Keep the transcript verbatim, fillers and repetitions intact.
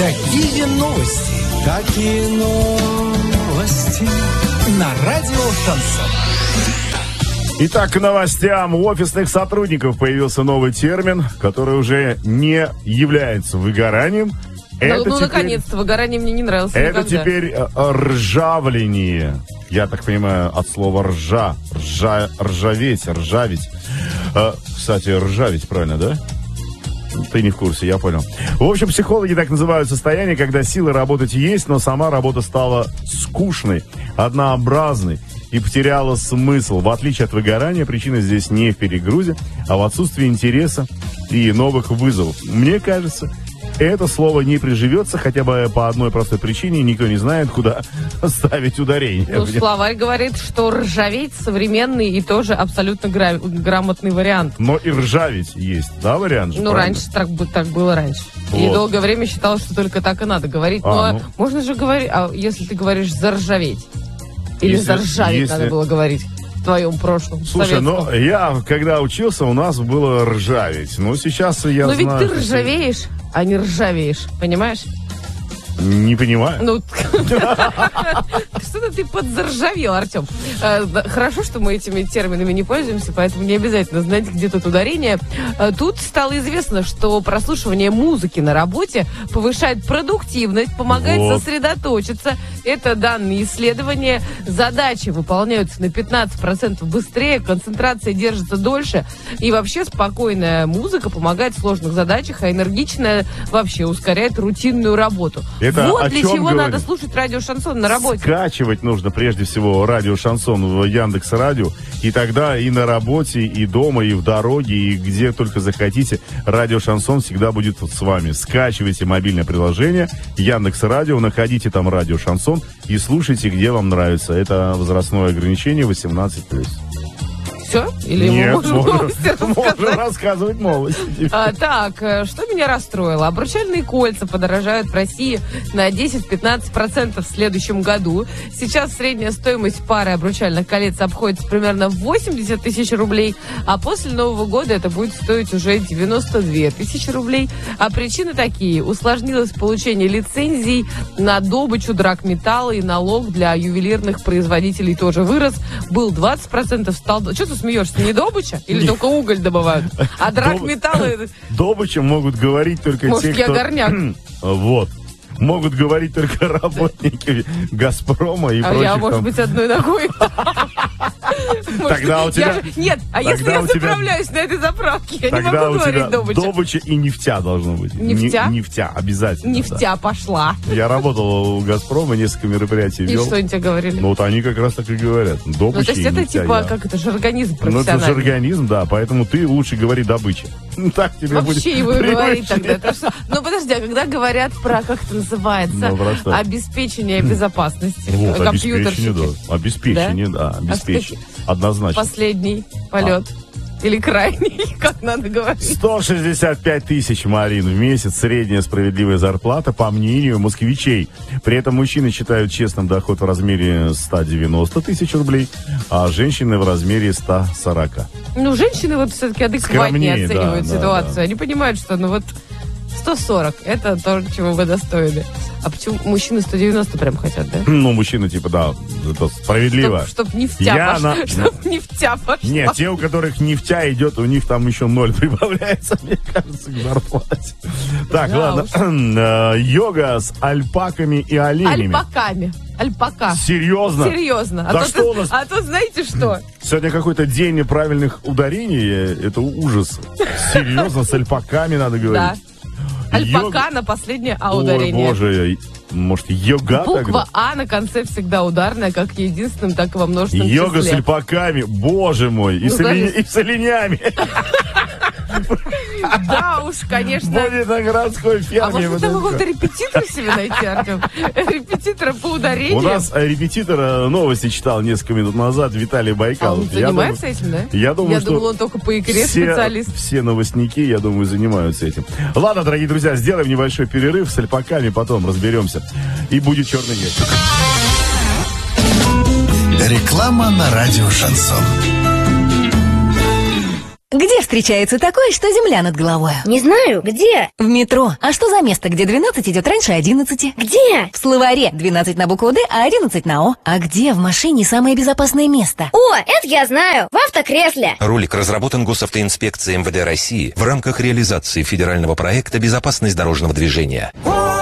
Какие новости? Какие новости? На радио Шансон. Итак, к новостям. У офисных сотрудников появился новый термин, который уже не является выгоранием. Это ну, ну теперь, наконец-то, выгорание мне не нравилось Это никогда. теперь э, ржавление. Я так понимаю, от слова ржа. Ржа, ржаветь, ржавить. Э, кстати, ржавить, правильно, да? Ты не в курсе, я понял. В общем, психологи так называют состояние, когда силы работать есть, но сама работа стала скучной, однообразной и потеряла смысл. В отличие от выгорания, причина здесь не в перегрузе, а в отсутствии интереса и новых вызовов. Мне кажется, это слово не приживется хотя бы по одной простой причине. Никто не знает, куда ставить ударение. Ну, словарь говорит, что ржаветь современный и тоже абсолютно гра- грамотный вариант. Но и ржаветь есть, да, вариант же? Ну, правильно? раньше так, так было раньше. Вот. И долгое время считалось, что только так и надо говорить. А, Но ну. можно же говорить, а если ты говоришь заржаветь? Или Если- заржавить если- надо было говорить в твоем прошлом. Слушай, советском. ну, я, когда учился, у нас было ржаветь. Но сейчас я Но ведь знаю... ты ржавеешь, а не ржавеешь, понимаешь? Не понимаю. Ну, что-то ты подзаржавел, Артем. Э, да, Хорошо, что мы этими терминами не пользуемся, поэтому не обязательно знать, где тут ударение. Э, Тут стало известно, что прослушивание музыки на работе повышает продуктивность, помогает Вот. сосредоточиться. Это данные исследования. Задачи выполняются на пятнадцать процентов быстрее, концентрация держится дольше. И вообще спокойная музыка помогает в сложных задачах, а энергичная вообще ускоряет рутинную работу. Это вот о для чем чего говорит? надо слушать радио Шансон на работе. Скачивать нужно прежде всего радио Шансон в Яндекс.Радио. И тогда и на работе, и дома, и в дороге, и где только захотите, радио Шансон всегда будет с вами. Скачивайте мобильное приложение Яндекс.Радио, находите там радио Шансон и слушайте, где вам нравится. Это возрастное ограничение восемнадцать плюс. Все? Или мы Нет, можем можно, новости можно рассказать? рассказывать новости. А, так, э, что меня расстроило? Обручальные кольца подорожают в России на десять-пятнадцать процентов в следующем году. Сейчас средняя стоимость пары обручальных колец обходится примерно в восемьдесят тысяч рублей, а после Нового года это будет стоить уже девяносто две тысячи рублей. А причины такие. Усложнилось получение лицензий на добычу драгметалла, и налог для ювелирных производителей тоже вырос. Был двадцать процентов, стал... Что ты смеешься? Не добыча? Или только уголь добывают? А драгметаллы... Добычем могут говорить только Может, те, я кто... горняк? Вот. Могут говорить только работники Газпрома и А прочих я, может там... быть, одной ногой. Может, Тогда у тебя- я же- Нет, а если тогда я у тебя- заправляюсь на этой заправке, я не Тогда могу у тебя говорить добыча. добыча и нефтя должно быть. Нефтя? Не- нефтя, обязательно. Нефтя пошла. Да. Я работал у Газпрома, несколько мероприятий И вел. что они тебе говорили? Ну вот они как раз так и говорят. Ну, Добыча то есть и это нефтя, типа, я. как это, жаргонизм Ну, это профессиональный. жаргонизм, да, поэтому ты лучше говори добыча. Ну, так тебе будет Вообще его и говорить привычнее. тогда. То, что- Ну, подожди, а когда говорят про, как это называется, Ну, про что? обеспечение безопасности Вот, обеспечение, компьютерщики. да. Обеспечение, да, А обеспечение. скажи, Однозначно. Последний полет. Или крайний, как надо говорить. сто шестьдесят пять тысяч, Марин, в месяц средняя справедливая зарплата, по мнению москвичей. При этом мужчины считают честным доход в размере сто девяносто тысяч рублей, а женщины в размере сто сорок. Ну, женщины вот все-таки адекватнее Скромнее, оценивают да, да, ситуацию. да. Они понимают, что ну вот сто сорок это то, чего вы достойны. А почему мужчины сто девяносто прям хотят, да? Ну, мужчины, типа, да, это справедливо. Чтоб, чтоб нефтя Я пошла. на- Чтоб нефтя пошла. Нет, те, у которых нефтя идет, у них там еще ноль прибавляется, мне кажется, к зарплате. Так, Да ладно. Э, Йога с альпаками и оленями. Альпаками. Альпака. Серьезно? Серьезно. А, Да то что ты- у нас? а то знаете что? Сегодня какой-то день неправильных ударений. Это ужас. Серьезно, с альпаками надо Да. говорить. Альпака на последнее А ударение. Ой, боже. Может, йога Буква тогда? А на конце всегда ударная, как в единственном, так и во множественном Йога с числе. альпаками. Боже мой. И, Ну, с, олень- даже- и с оленями. Да уж, конечно. Будет на городской А ферме. может, вот там это какого-то всё. репетитора себе найти, Артем? Репетитора по ударению? У нас э, репетитор э, новости читал несколько минут назад, Виталий А Байкал. он занимается этим, да? Я думаю, Я что думала, он только по игре все, специалист. все новостники, я думаю, занимаются этим. Ладно, дорогие друзья, сделаем небольшой перерыв с альпаками, потом разберемся. И будет черный ящик. Реклама на радио Шансон. Где встречается такое, что земля над головой? Не знаю, где? В метро. А что за место, где двенадцать идет раньше одиннадцати? Где? В словаре двенадцать на букву «Д», а одиннадцать на «О». А где в машине самое безопасное место? О, это я знаю, в автокресле. Ролик разработан Госавтоинспекцией эм вэ дэ России в рамках реализации федерального проекта «Безопасность дорожного движения».